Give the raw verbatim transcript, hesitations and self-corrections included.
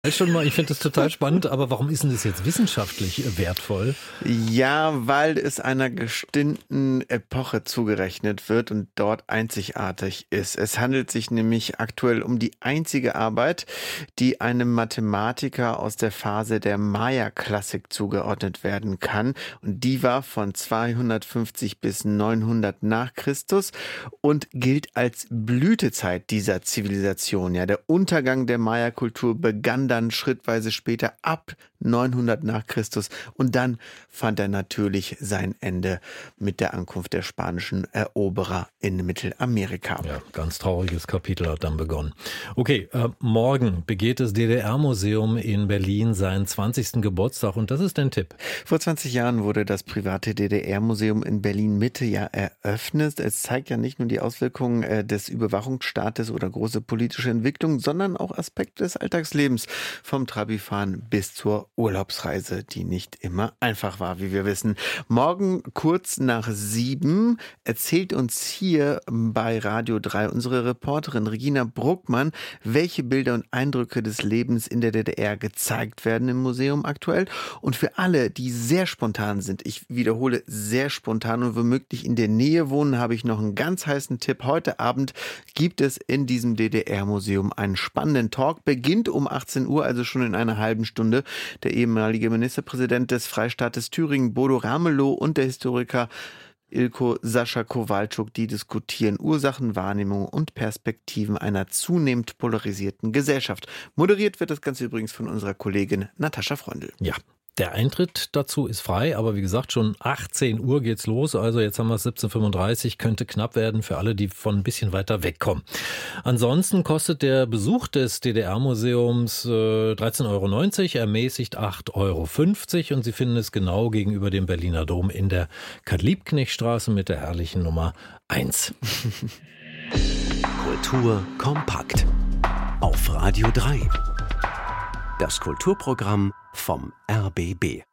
Schon mal, ich finde das total spannend, aber warum ist denn das jetzt wissenschaftlich wertvoll? Ja, weil es einer bestimmten Epoche zugerechnet wird und dort einzigartig ist. Es handelt sich nämlich aktuell um die einzige Arbeit, die einem Mathematiker aus der Phase der Maya-Klassik zugeordnet werden kann. Und die war von zweihundertfünfzig bis neunhundert nach Christus und gilt als Blütezeit dieser Zivilisation. Ja, der Untergang der Maya-Kultur begann dann schrittweise später ab neunhundert nach Christus und dann fand er natürlich sein Ende mit der Ankunft der spanischen Eroberer in Mittelamerika. Ja, ganz trauriges Kapitel hat dann begonnen. Okay, äh, morgen begeht das D D R-Museum in Berlin seinen zwanzigsten Geburtstag und das ist dein Tipp. Vor zwanzig Jahren wurde das private D D R-Museum in Berlin-Mitte ja eröffnet. Es zeigt ja nicht nur die Auswirkungen äh, des Überwachungsstaates oder große politische Entwicklungen, sondern auch Aspekte des Alltagslebens. Vom Trabifahren bis zur Urlaubsreise, die nicht immer einfach war, wie wir wissen. Morgen kurz nach sieben erzählt uns hier bei Radio drei unsere Reporterin Regina Bruckmann, welche Bilder und Eindrücke des Lebens in der D D R gezeigt werden im Museum aktuell. Und für alle, die sehr spontan sind, ich wiederhole, sehr spontan und womöglich in der Nähe wohnen, habe ich noch einen ganz heißen Tipp. Heute Abend gibt es in diesem D D R-Museum einen spannenden Talk. Beginnt um achtzehn Uhr, also schon in einer halben Stunde. Der ehemalige Ministerpräsident des Freistaates Thüringen, Bodo Ramelow, und der Historiker Ilko Sascha Kowalczuk, die diskutieren Ursachen, Wahrnehmung und Perspektiven einer zunehmend polarisierten Gesellschaft. Moderiert wird das Ganze übrigens von unserer Kollegin Natascha Freundl. Ja. Der Eintritt dazu ist frei, aber wie gesagt, schon achtzehn Uhr geht's los. Also jetzt haben wir es siebzehn Uhr fünfunddreißig, könnte knapp werden für alle, die von ein bisschen weiter wegkommen. Ansonsten kostet der Besuch des D D R-Museums äh, dreizehn Euro neunzig, ermäßigt acht Euro fünfzig und Sie finden es genau gegenüber dem Berliner Dom in der Karl-Liebknecht-Straße mit der herrlichen Nummer eins. Kultur kompakt auf Radio drei. Das Kulturprogramm vom R B B.